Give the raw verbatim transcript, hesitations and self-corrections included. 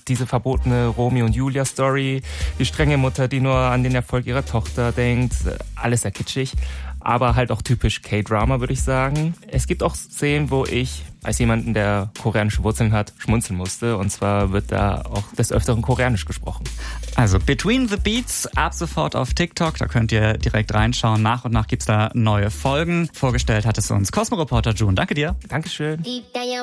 diese verbotene Romeo und Julia Story, die strenge Mutter, die nur an den Erfolg ihrer Tochter denkt, alles sehr kitschig, aber halt auch typisch K-Drama, würde ich sagen. Es gibt auch Szenen, wo ich als jemanden, der koreanische Wurzeln hat, schmunzeln musste. Und zwar wird da auch des Öfteren Koreanisch gesprochen. Also Between the Beats ab sofort auf TikTok. Da könnt ihr direkt reinschauen. Nach und nach gibt's da neue Folgen. Vorgestellt hat es uns Cosmo-Reporter June. Danke dir. Dankeschön.